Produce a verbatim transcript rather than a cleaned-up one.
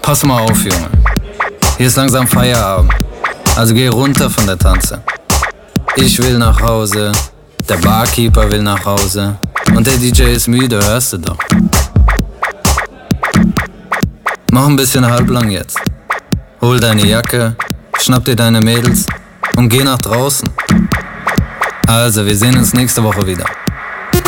Pass mal auf, Junge. Hier ist langsam Feierabend. Also geh runter von der Tanze. Ich will nach Hause, der Barkeeper will nach Hause und der D J ist müde, hörst du doch. Mach ein bisschen halblang jetzt. Hol deine Jacke, schnapp dir deine Mädels und geh nach draußen. Also, wir sehen uns nächste Woche wieder.